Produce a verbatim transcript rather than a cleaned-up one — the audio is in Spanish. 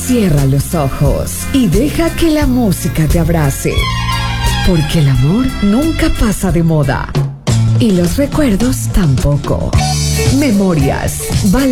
Cierra los ojos y deja que la música te abrace. Porque el amor nunca pasa de moda. Y los recuerdos tampoco. Memorias.